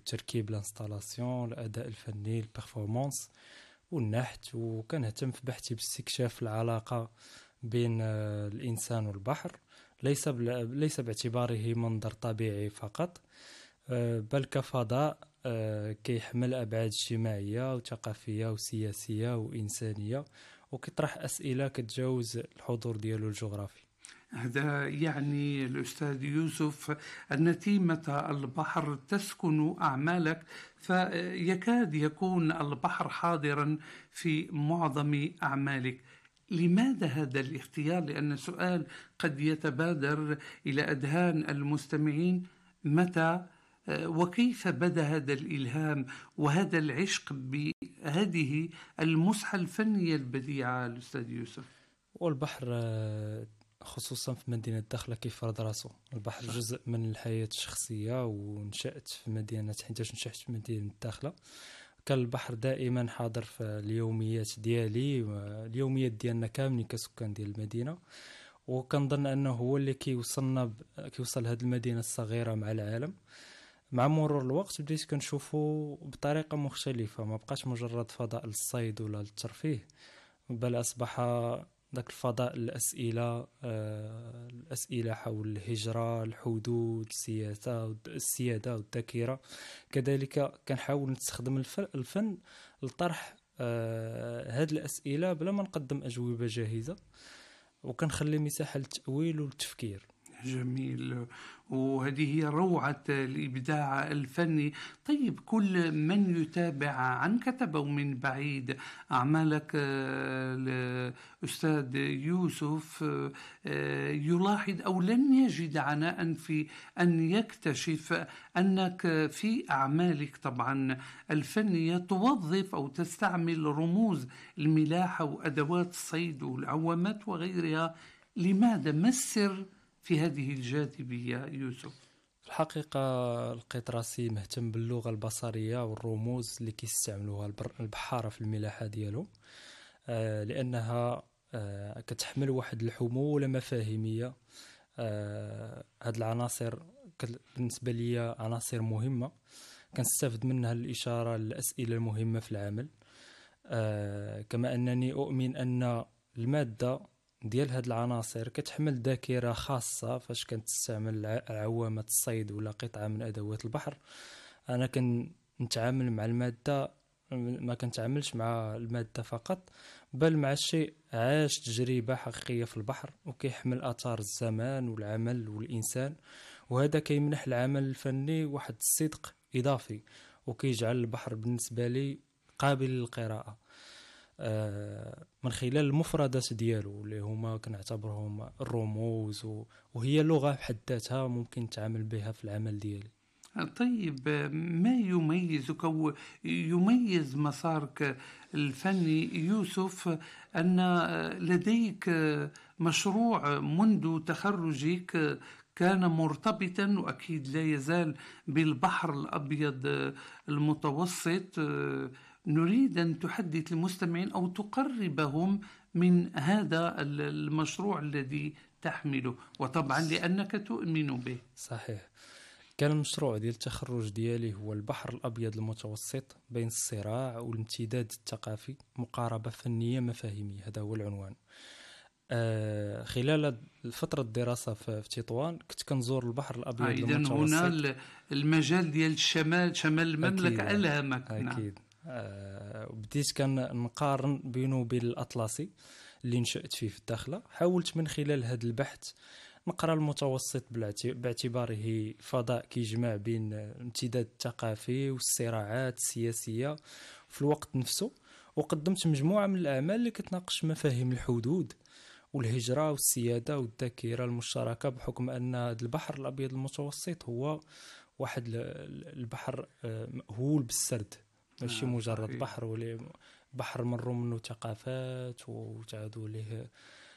والتركيب الانستالاسيون، الأداء الفني، البرفورمانس والنحت. وكنهتم في بحثي باستكشاف العلاقة بين الإنسان والبحر، ليس باعتباره منظر طبيعي فقط، بل كفضاء كيحمل أبعاد اجتماعية وثقافية وسياسية وإنسانية، وكيطرح أسئلة كتجاوز الحضور ديالو الجغرافي. هذا يعني الأستاذ يوسف أن تيمة البحر تسكن أعمالك، فيكاد يكون البحر حاضرا في معظم أعمالك. لماذا هذا الاختيار؟ لأن سؤال قد يتبادر إلى أذهان المستمعين: متى وكيف بدأ هذا الإلهام وهذا العشق بهذه المسحة الفنية البديعة الأستاذ يوسف؟ والبحر خصوصا في مدينة داخلة كيفرض راسو. البحر جزء من الحياة الشخصية، ونشأت في مدينة، حيتاش نشأت في مدينة داخلة، كان البحر دائما حاضر في اليوميات ديالي، اليوميات ديالنا كاملين كسكان ديال المدينة. وكنظن انه هو اللي كيوصل هذه المدينة الصغيرة مع العالم. مع مرور الوقت بديت كنشوفه بطريقة مختلفة، ما بقاش مجرد فضاء للصيد ولا للترفيه، بل أصبح ذاك الفضاء الأسئلة حول الهجرة، الحدود، السيادة والذاكرة. كذلك كنحاول نستخدم الفن لطرح هذه الأسئلة بلا ما نقدم أجوبة جاهزة، وكنخلي مساحة للتأويل والتفكير. جميل، وهذه هي روعة الإبداع الفني. طيب، كل من يتابع عنك كتب من بعيد أعمالك الأستاذ يوسف يلاحظ أو لن يجد عناء في أن يكتشف أنك في أعمالك طبعا الفنية توظف أو تستعمل رموز الملاحة وأدوات الصيد والعوامات وغيرها. لماذا؟ ما السر في هذه الجاذبية يوسف؟ في الحقيقة القطراسي مهتم باللغة البصرية والرموز اللي كيستعملوها البحارة في الملاحة ديالهم، لأنها كتحمل واحد الحمولة مفاهيمية. هاد العناصر بالنسبة لي عناصر مهمة، كنستفد منها الإشارة للأسئلة المهمة في العمل. كما أنني أؤمن أن المادة ديال هاد العناصر كتحمل ذاكرة خاصة فاش كنتستعمل عوامة الصيد ولا قطعة من أدوات البحر. أنا كنتعامل مع المادة، ما كنتعاملش مع المادة فقط، بل مع الشيء عاش تجربة حقيقية في البحر، وكيحمل آثار الزمان والعمل والإنسان. وهذا كيمنح العمل الفني واحد الصدق إضافي، وكيجعل البحر بالنسبة لي قابل للقراءة من خلال المفردات ديالو اللي هما كنعتبرهم الرموز، وهي لغة بحد ذاتها ممكن نتعامل بها في العمل ديالي. طيب، ما يميزك أو يميز مسارك الفني يوسف أن لديك مشروع منذ تخرجك كان مرتبطا وأكيد لا يزال بالبحر الأبيض المتوسط. نريد أن تحدث المستمعين أو تقربهم من هذا المشروع الذي تحمله، وطبعا لأنك تؤمن به. صحيح، كان المشروع ديال التخرج ديالي هو البحر الأبيض المتوسط بين الصراع والامتداد الثقافي، مقاربة فنية مفاهيمية، هذا هو العنوان. خلال فترة الدراسة في تطوان كنت كنزور البحر الأبيض المتوسط. هنا المجال ديال شمال المملكة ألهمك. أكيد. وبديت كان نقارن بينه وبين الأطلسي اللي نشأت فيه في الداخلة. حاولت من خلال هذا البحث نقرأ المتوسط باعتباره فضاء كيجمع بين الامتداد الثقافي والصراعات السياسية في الوقت نفسه، وقدمت مجموعة من الأعمال اللي كتناقش مفاهيم الحدود والهجرة والسيادة والذاكرة المشتركة، بحكم أن البحر الأبيض المتوسط هو واحد البحر مأهول بالسرد، ماشي مجرد بحر، ولي بحر مروا منه ثقافات وتعادوا له.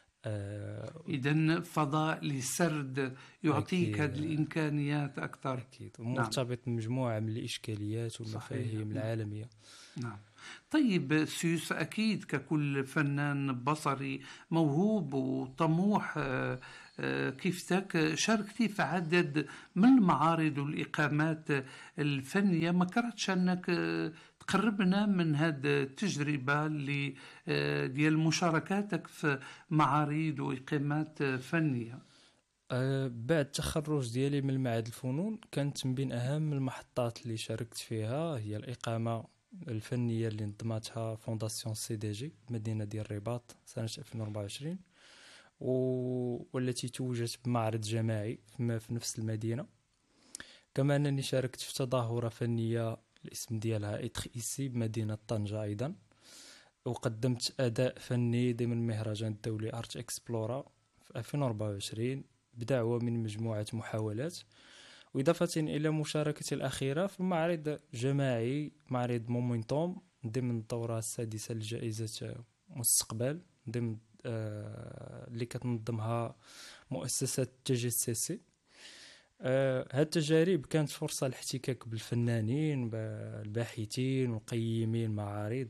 إذن فضاء للسرد يعطيك هذه الإمكانيات أكثر. أكيد، ومرتبط بمجموعة من الإشكاليات والمفاهيم العالمية. نعم. طيب سيوس، أكيد ككل فنان بصري موهوب وطموح كيفتك شاركتي في عدد من المعارض والإقامات الفنية، ما كرهتش أنك تقربنا من هذه التجربة اللي ديال مشاركاتك في معارض وإقامات فنية؟ بعد التخرج ديالي من معهد الفنون، كانت من بين أهم المحطات اللي شاركت فيها هي الإقامة الفنية اللي نظمتها فونداسيون سي دي جي مدينة ديال الرباط سنة 2024، والتي توجت بمعرض جماعي في نفس المدينة. كما أنني شاركت في تظاهرة فنية الاسم ديالها إتخ إيسي بمدينة طنجة أيضا، وقدمت أداء فني ضمن المهرجان الدولي أرت إكسبلورا في 2024 بدعوة من مجموعة محاولات، وإضافة إلى مشاركتي الأخيرة في معرض جماعي، معرض مومنتوم ضمن الدورة السادسة لجائزة مستقبل ضمن اللي كتنظمها مؤسسة TGCC. هاد التجارب كانت فرصة لاحتكاك بالفنانين الباحثين والمقيمين معارض.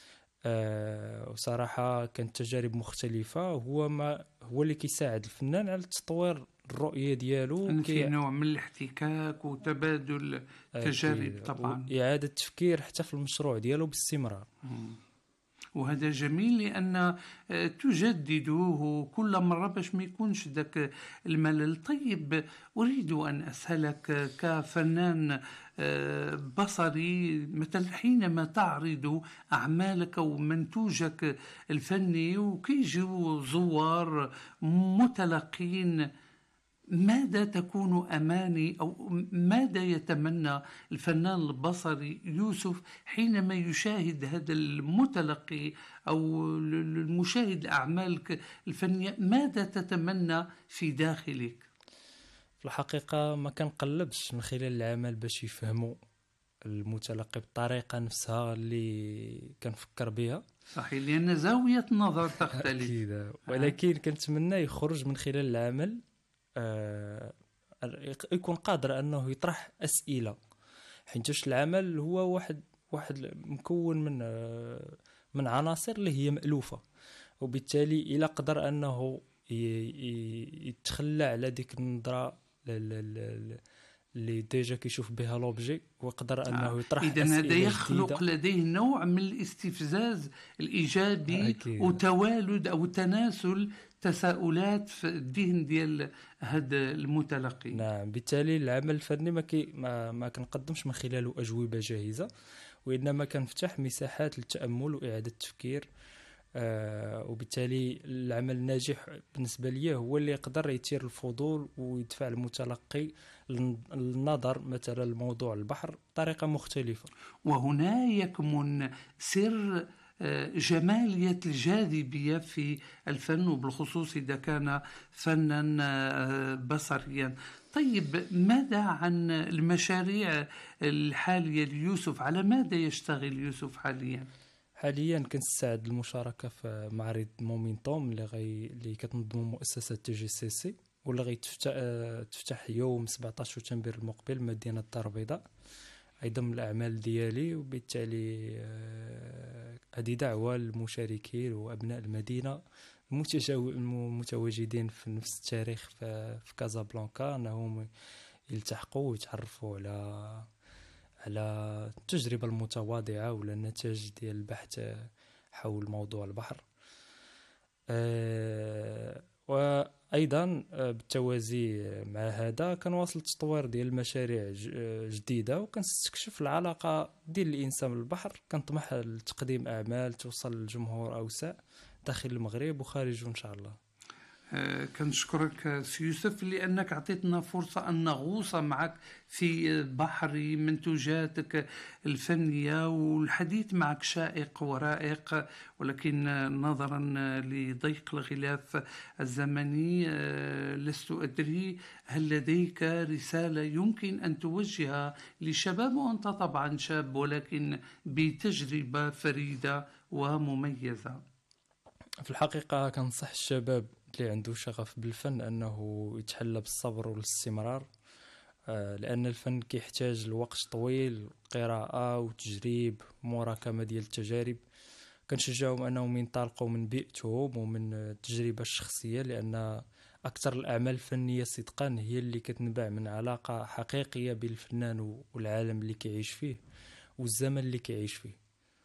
وصراحة كانت تجارب مختلفة، هو اللي كيساعد الفنان على تطوير الرؤية ديالو أن في نوع من الاحتكاك وتبادل تجارب طبعا، وإعادة تفكير حتى في المشروع ديالو باستمرار. وهذا جميل لأن تجددوه كل مرة باش ما يكونش ذاك الملل. طيب، أريد أن أسألك كفنان بصري، مثلا حينما تعرض أعمالك ومنتوجك الفني وكيجوا زوار متلقين، ماذا تكون أماني أو ماذا يتمنى الفنان البصري يوسف حينما يشاهد هذا المتلقي أو المشاهد أعمالك الفنية؟ ماذا تتمنى في داخلك؟ في الحقيقة ما كنقلبش من خلال العمل باش يفهموا المتلقي بالطريقة نفسها اللي كنفكر بها، صحيح، لأن زاوية النظر تختلف. ولكن كنتمنى يخرج من خلال العمل يكون قادر انه يطرح اسئله، حيت العمل هو واحد مكون من عناصر اللي هي مألوفه، وبالتالي الى قدر انه يتخلى على ديك النظره اللي ديجا كيشوف بها لوبجي، ويقدر انه يطرح إذن اسئله هذا يخلق جديدة. لديه نوع من الاستفزاز الايجابي أكيد. وتوالد او تناسل تساؤلات في الذهن ديال هذا المتلقي. نعم، بالتالي العمل الفني ما كنقدمش من خلاله اجوبه جاهزه، وانما كنفتح مساحات للتامل واعاده التفكير. وبالتالي العمل الناجح بالنسبه لي هو اللي يقدر يثير الفضول ويدفع المتلقي للنظر مثلا لموضوع البحر بطريقه مختلفه. وهنا يكمن سر جمالية الجاذبية في الفن، وبالخصوص إذا كان فنا بصريا. طيب، ماذا عن المشاريع الحالية ليوسف؟ على ماذا يشتغل يوسف حاليا؟ حاليا كنستعد للمشاركه في معرض مومنتوم اللي كتنظم مؤسسه TGCC، واللي غيتفتح يوم 17 شتنبر المقبل مدينه الدار البيضاء، أيضا من الأعمال ديالي. وبالتالي هذه دعوة للمشاركين وأبناء المدينة المتواجدين في نفس التاريخ في كازابلانكا أنهم يلتحقوا ويتعرفوا على التجربة المتواضعة ولا النتائج ديال البحث حول موضوع البحر. وايضا بالتوازي مع هذا كنواصل التطوير ديال المشاريع جديده، وكنستكشف العلاقه ديال الانسان بالبحر. كنطمح لتقديم اعمال توصل لجمهور اوسع داخل المغرب وخارجه ان شاء الله. كنشكرك سي يوسف لأنك أعطيتنا فرصة أن نغوص معك في بحر منتوجاتك الفنية، والحديث معك شائق ورائق، ولكن نظرا لضيق الغلاف الزمني لست أدري هل لديك رسالة يمكن أن توجهها للشباب، وأنت طبعا شاب ولكن بتجربة فريدة ومميزة؟ في الحقيقة كنصح الشباب اللي عنده شغف بالفن أنه يتحلى بالصبر والاستمرار، لأن الفن كيحتاج لوقت طويل، قراءة وتجريب ومراكمة ديال التجارب. كنشجعهم أنهم ينطلقوا من بيئتهم ومن التجربة الشخصية، لأن أكثر الأعمال الفنية صدقا هي اللي كتنبع من علاقة حقيقية بين الفنان والعالم اللي كيعيش فيه والزمن اللي كيعيش فيه.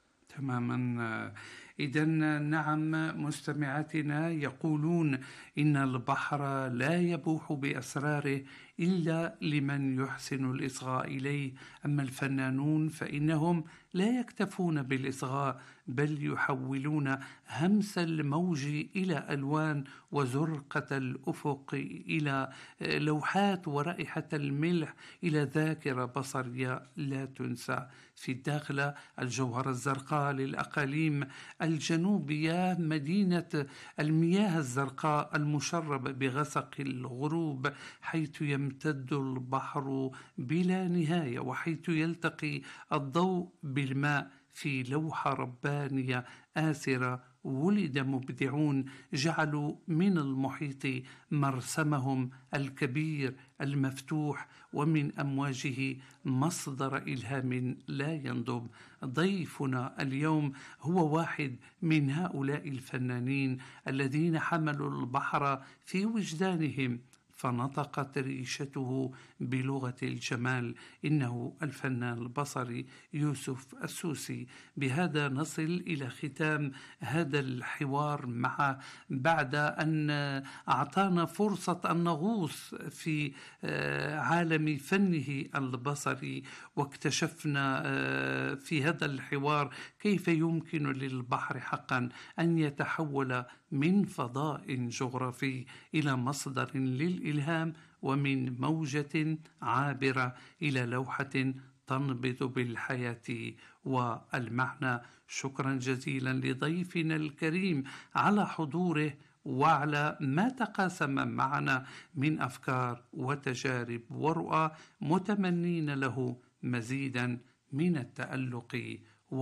تماما. إذا نعم، مستمعاتنا يقولون إن البحر لا يبوح بأسراره إلا لمن يحسن الإصغاء إليه، أما الفنانون فإنهم لا يكتفون بالإصغاء بل يحولون همس الموج إلى ألوان، وزرقة الأفق إلى لوحات، ورائحة الملح إلى ذاكرة بصرية لا تنسى. في الداخل الجوهرة الزرقاء للأقاليم الجنوبية، مدينة المياه الزرقاء المشربة بغسق الغروب، حيث يمتد البحر بلا نهاية، وحيث يلتقي الضوء بالماء في لوحة ربانية آسرة. ولد مبدعون جعلوا من المحيط مرسمهم الكبير المفتوح، ومن أمواجه مصدر إلهام لا ينضب. ضيفنا اليوم هو واحد من هؤلاء الفنانين الذين حملوا البحر في وجدانهم، فنطقت ريشته بلغة الجمال. إنه الفنان البصري يوسف السوسي. بهذا نصل إلى ختام هذا الحوار معه، بعد أن أعطانا فرصة أن نغوص في عالم فنه البصري، واكتشفنا في هذا الحوار كيف يمكن للبحر حقا أن يتحول من فضاء جغرافي إلى مصدر للإلهام، ومن موجة عابرة إلى لوحة تنبض بالحياة والمعنى. شكرا جزيلا لضيفنا الكريم على حضوره وعلى ما تقاسم معنا من أفكار وتجارب ورؤى، متمنين له مزيدا من التألق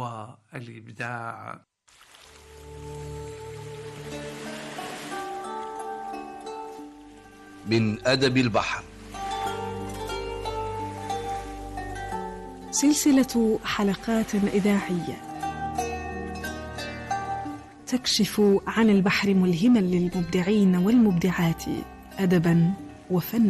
والإبداع. من أدب البحر، سلسلة حلقات إذاعية تكشف عن البحر ملهما للمبدعين والمبدعات أدبا وفنا.